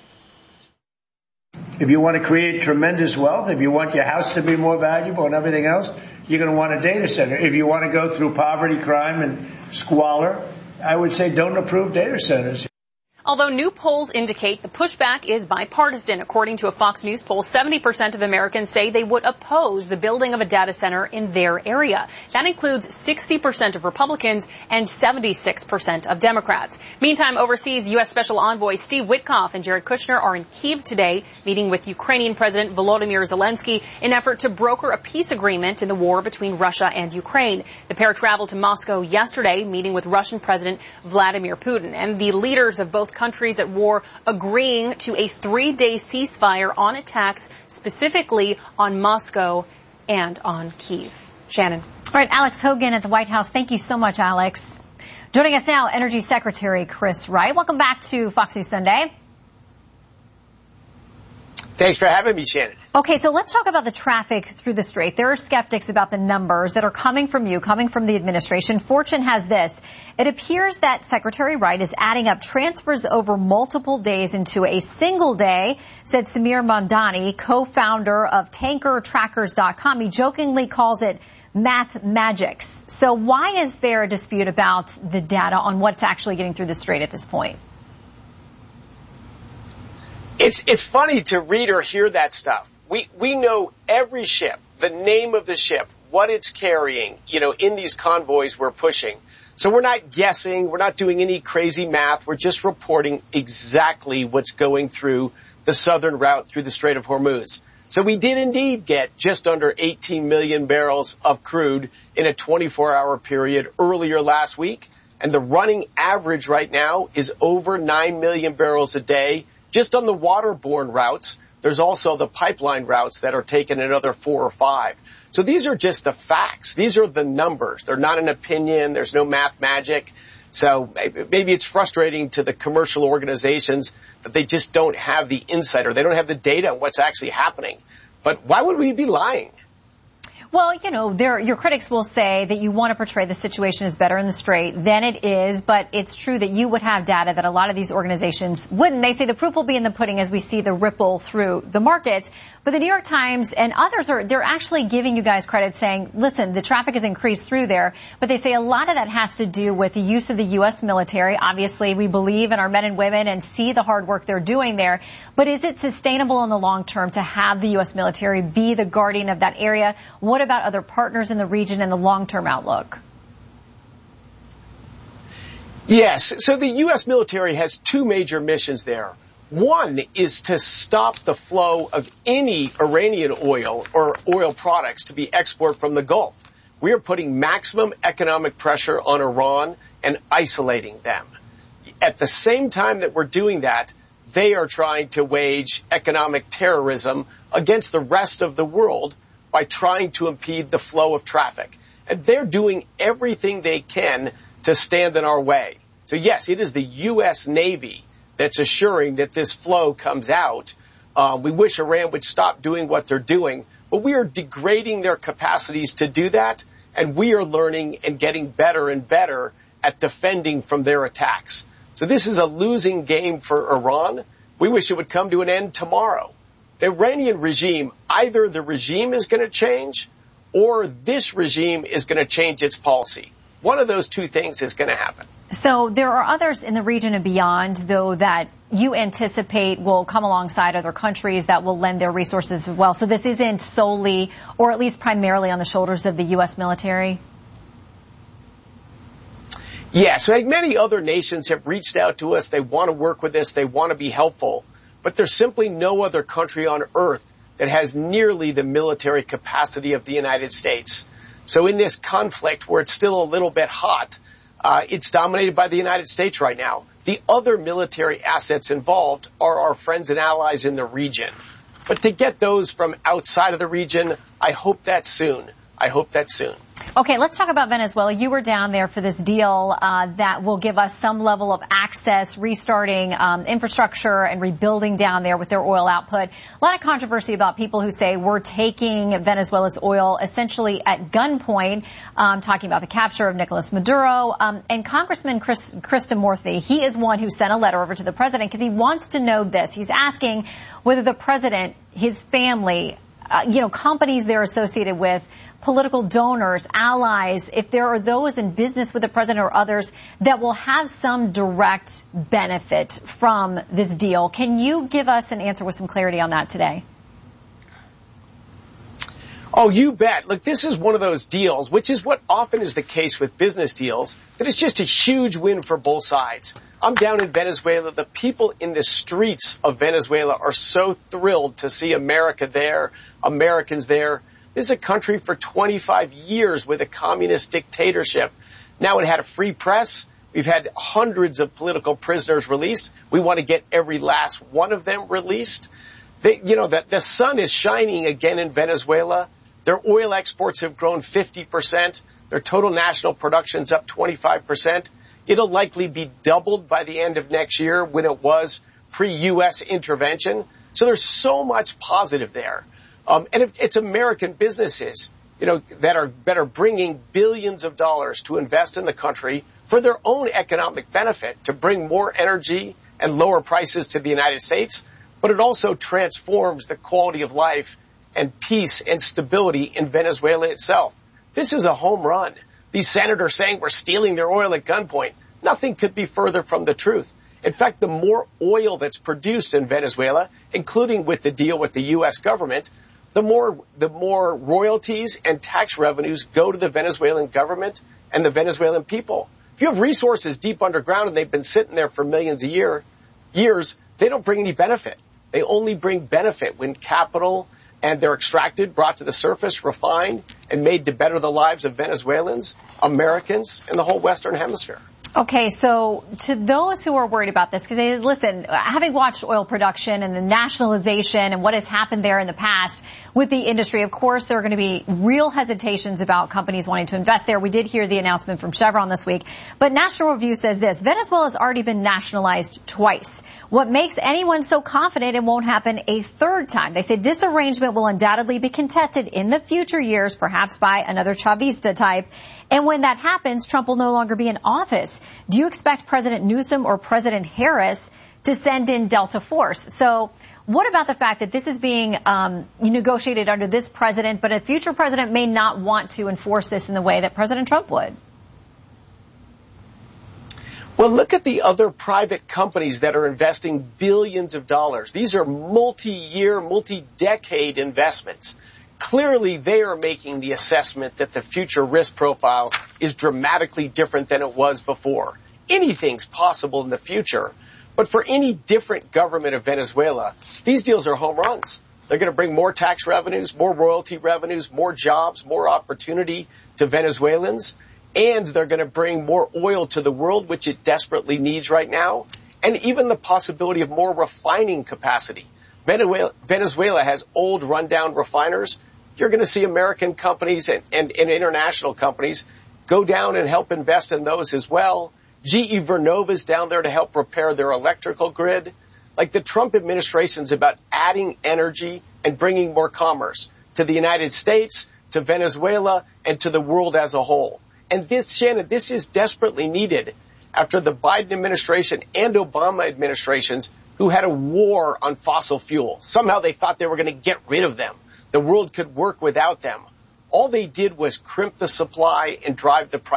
If you want to create tremendous wealth, if you want your house to be more valuable and everything else, you're going to want a data center. If you want to go through poverty, crime, and squalor, I would say don't approve data centers. Although new polls indicate the pushback is bipartisan. According to a Fox News poll, seventy percent of Americans say they would oppose the building of a data center in their area. That includes sixty percent of Republicans and seventy-six percent of Democrats. Meantime, overseas, U S Special Envoy Steve Witkoff and Jared Kushner are in Kyiv today, meeting with Ukrainian President Volodymyr Zelensky in an effort to broker a peace agreement in the war between Russia and Ukraine. The pair traveled to Moscow yesterday, meeting with Russian President Vladimir Putin, and the leaders of both countries at war agreeing to a three-day ceasefire on attacks, specifically on Moscow and on Kyiv. Shannon. All right, Alex Hogan at the White House. Thank you so much, Alex. Joining us now, Energy Secretary Chris Wright. Welcome back to Fox News Sunday. Thanks for having me, Shannon. Okay, so let's talk about the traffic through the strait. There are skeptics about the numbers that are coming from you, coming from the administration. Fortune has this. It appears that Secretary Wright is adding up transfers over multiple days into a single day, said Samir Mandani, co-founder of tanker trackers dot com. He jokingly calls it math magics. So why is there a dispute about the data on what's actually getting through the strait at this point? It's it's funny to read or hear that stuff. We we know every ship, the name of the ship, what it's carrying, you know, in these convoys we're pushing. So we're not guessing, we're not doing any crazy math, we're just reporting exactly what's going through the southern route through the Strait of Hormuz. So we did indeed get just under eighteen million barrels of crude in a twenty-four hour period earlier last week, and the running average right now is over nine million barrels a day. Just on the waterborne routes, there's also the pipeline routes that are taking another four or five. So these are just the facts. These are the numbers. They're not an opinion. There's no math magic. So maybe it's frustrating to the commercial organizations that they just don't have the insight or they don't have the data on what's actually happening. But why would we be lying? Well, you know, there, your critics will say that you want to portray the situation as better in the strait than it is, but it's true that you would have data that a lot of these organizations wouldn't. They say the proof will be in the pudding as we see the ripple through the markets. But the New York Times and others are, they're actually giving you guys credit saying, listen, the traffic has increased through there. But they say a lot of that has to do with the use of the U S military. Obviously, we believe in our men and women and see the hard work they're doing there. But is it sustainable in the long term to have the U S military be the guardian of that area? What about other partners in the region and the long-term outlook? Yes. So the U S military has two major missions there. One is to stop the flow of any Iranian oil or oil products to be exported from the Gulf. We are putting maximum economic pressure on Iran and isolating them. At the same time that we're doing that, they are trying to wage economic terrorism against the rest of the world by trying to impede the flow of traffic. And they're doing everything they can to stand in our way. So yes, it is the U S Navy that's assuring that this flow comes out. Uh, we wish Iran would stop doing what they're doing, but we are degrading their capacities to do that, and we are learning and getting better and better at defending from their attacks. So this is a losing game for Iran. We wish it would come to an end tomorrow. The Iranian regime, either the regime is going to change or this regime is going to change its policy. One of those two things is going to happen. So there are others in the region and beyond, though, that you anticipate will come alongside other countries that will lend their resources as well. So this isn't solely, or at least primarily, on the shoulders of the U S military? Yes, like many other nations have reached out to us. They want to work with us. They want to be helpful. But there's simply no other country on earth that has nearly the military capacity of the United States. So in this conflict, where it's still a little bit hot, uh, it's dominated by the United States right now. The other military assets involved are our friends and allies in the region. But to get those from outside of the region, I hope that's soon. I hope that's soon. Okay, let's talk about Venezuela. You were down there for this deal uh, that will give us some level of access, restarting um, infrastructure and rebuilding down there with their oil output. A lot of controversy about people who say we're taking Venezuela's oil essentially at gunpoint, um, talking about the capture of Nicolas Maduro. Um, and Congressman Chris, Krishnamurthy, he is one who sent a letter over to the president because he wants to know this. He's asking whether the president, his family, uh, you know, companies they're associated with, political donors, allies, if there are those in business with the president or others that will have some direct benefit from this deal. Can you give us an answer with some clarity on that today? Oh, you bet. Look, this is one of those deals, which is what often is the case with business deals, that it's just a huge win for both sides. I'm down in Venezuela. The people in the streets of Venezuela are so thrilled to see America there, Americans there. This is a country for twenty-five years with a communist dictatorship. Now it had a free press. We've had hundreds of political prisoners released. We want to get every last one of them released. They, you know, the, the sun is shining again in Venezuela. Their oil exports have grown fifty percent. Their total national production's up twenty-five percent. It'll likely be doubled by the end of next year when it was pre-U S intervention. So there's so much positive there. Um, and if it's American businesses, you know, that are, that are bringing billions of dollars to invest in the country for their own economic benefit, to bring more energy and lower prices to the United States. But it also transforms the quality of life and peace and stability in Venezuela itself. This is a home run. These senators saying we're stealing their oil at gunpoint. Nothing could be further from the truth. In fact, the more oil that's produced in Venezuela, including with the deal with the U S government, the more the more royalties and tax revenues go to the Venezuelan government and the Venezuelan people. If you have resources deep underground and they've been sitting there for millions of year, years, they don't bring any benefit. They only bring benefit when capital and they're extracted, brought to the surface, refined, and made to better the lives of Venezuelans, Americans, and the whole Western Hemisphere. Okay, so to those who are worried about this, because they listen, having watched oil production and the nationalization and what has happened there in the past with the industry, of course, there are going to be real hesitations about companies wanting to invest there. We did hear the announcement from Chevron this week. But National Review says this: Venezuela has already been nationalized twice. What makes anyone so confident it won't happen a third time? They say this arrangement will undoubtedly be contested in the future years, perhaps by another Chavista type. And when that happens, Trump will no longer be in office. Do you expect President Newsom or President Harris to send in Delta Force? So what about the fact that this is being um, negotiated under this president, but a future president may not want to enforce this in the way that President Trump would? Well, look at the other private companies that are investing billions of dollars. These are multi-year, multi-decade investments. Clearly, they are making the assessment that the future risk profile is dramatically different than it was before. Anything's possible in the future. But for any different government of Venezuela, these deals are home runs. They're going to bring more tax revenues, more royalty revenues, more jobs, more opportunity to Venezuelans. And they're going to bring more oil to the world, which it desperately needs right now. And even the possibility of more refining capacity. Venezuela, Venezuela has old, rundown refiners. you're going to see American companies and, and, and international companies go down and help invest in those as well. G E Vernova's down there to help repair their electrical grid. Like the Trump administration's about adding energy and bringing more commerce to the United States, to Venezuela, and to the world as a whole. And this, Shannon, this is desperately needed after the Biden administration and Obama administrations who had a war on fossil fuel. Somehow they thought they were going to get rid of them. The world could work without them. All they did was crimp the supply and drive the price